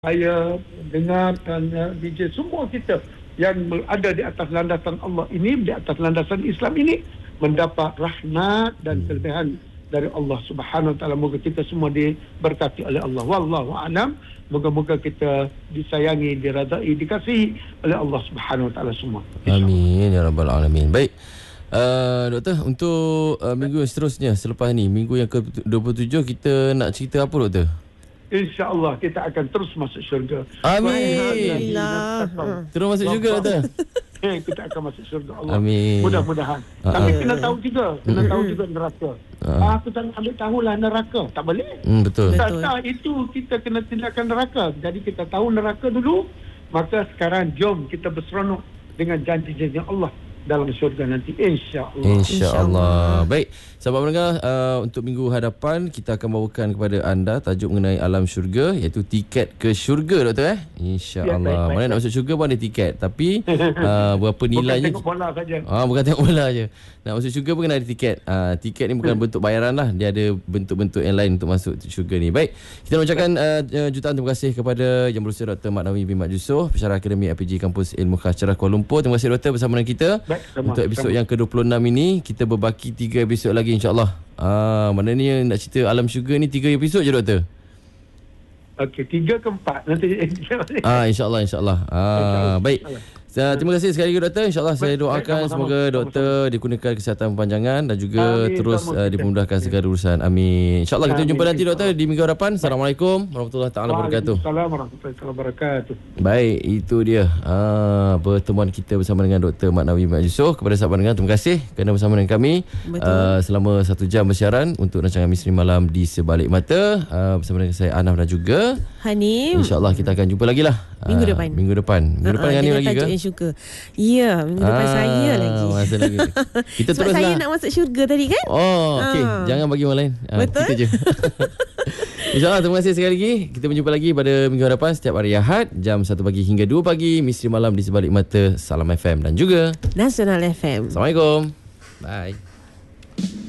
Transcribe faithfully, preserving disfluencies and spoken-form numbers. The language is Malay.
saya dengar dan uh, D J semua kita yang berada di atas landasan Allah ini, di atas landasan Islam ini mendapat rahmat dan kelebihan dari Allah Subhanahu Wa Taala. Moga kita semua diberkati oleh Allah. Wallahu a'lam. Moga-moga kita disayangi, diradai, dikasihi oleh Allah Subhanahu Wa Taala semua. Amin ya rabbal alamin. Baik. Uh, doktor, untuk uh, minggu yang seterusnya selepas ni, minggu yang ke dua puluh tujuh, kita nak cerita apa, doktor? InsyaAllah kita akan terus masuk syurga. Amin. Alhamdulillah. Terus masuk syurga, doktor. Eh, kita akan masuk syurga Allah. Amin. Mudah-mudahan. Uh-uh. Tapi kena tahu juga, kena tahu juga neraka. Uh-uh. Ah, aku tak nak ambil tahulah neraka. Tak boleh. Hmm, betul. Tak, tak, itu kita kena tindakan neraka. Jadi kita tahu neraka dulu, maka sekarang jom kita berseronok dengan janji-janji Allah dalam syurga nanti, insya-Allah. Insya-Allah. Baik, sahabat pendengar, uh, untuk minggu hadapan kita akan bawakan kepada anda tajuk mengenai alam syurga, iaitu tiket ke syurga, doktor eh. Insya-Allah. Ya, mana nak masuk syurga pun ada tiket, tapi uh, berapa nilainya? Bukan tengok bola saja. Ah, bukan tengok bola je. Nak masuk syurga pun kena ada tiket. Ah, tiket ni bukan bentuk bayaran lah, dia ada bentuk-bentuk yang lain untuk masuk syurga ni. Baik, kita nak ucapkan uh, jutaan terima kasih kepada Yang Berusia Doktor Mat Nawi bin Mat Yusof, Pensyarah Akademi A P J Kampus Ilmu Khas Cerah Kuala Lumpur. Terima kasih doktor bersama dengan kita. Baik, sama, untuk episod sama. yang ke dua puluh enam ini. Kita berbaki tiga episod lagi, insya-Allah. Ah, mana ni nak cerita alam syurga ni tiga episod je, doktor. Okey, tiga ke empat nanti. Ah, insya-Allah, insya-Allah. Ah, baik. Uh, terima kasih sekali lagi, doktor. InsyaAllah saya doakan baik, sama-sama. semoga doktor sama-sama dikurniakan kesihatan berpanjangan dan juga Amin, terus sama-sama. uh, dipermudahkan segala urusan. Amin. InsyaAllah kita Amin, jumpa nanti, doktor, insyaAllah. di minggu hadapan. Assalamualaikum warahmatullahi taala wabarakatuh. Waalaikumsalam warahmatullahi wabarakatuh. Baik, itu dia uh, pertemuan kita bersama dengan Doktor Mat Nawi Mat Yusof. Kepada sahabat dengar, terima kasih kerana bersama dengan kami uh, selama satu jam bersiaran untuk rancangan Misteri Malam di Sebalik Mata uh, bersama dengan saya Anaf dan juga Hanim. InsyaAllah kita akan jumpa lagi lah Minggu uh, depan. Minggu depan Minggu Uh-uh, depan dengan Hanim lagi ke? Yang syurga. Ya, minggu depan Ah, saya lagi. Masa lagi. Kita Sebab teruslah. saya nak masuk syurga tadi kan? Oh, okey. Ah. Jangan bagi orang lain. Ah, Betul. Kita je. InsyaAllah, terima kasih sekali lagi. Kita berjumpa lagi pada minggu hadapan setiap hari Ahad jam satu pagi hingga dua pagi. Misteri Malam di Sebalik Mata Salam F M dan juga Nasional F M. Assalamualaikum. Bye.